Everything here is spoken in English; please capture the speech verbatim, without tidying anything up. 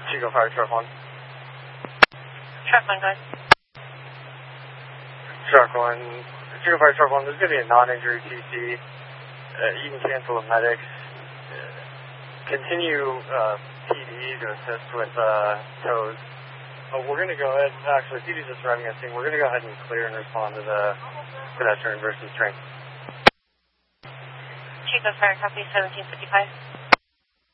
Chico Fire Truck one. Truck one, go ahead. Truck one. Chico Fire Truck one, there's going to be a non-injury T C. Uh, you can cancel the medics. Uh, continue uh, P D to assist with uh, tows. But we're going to go ahead, actually, P D's just arriving at scene. We're going to go ahead and clear and respond to the pedestrian versus train. Chico Fire, copy seventeen fifty-five.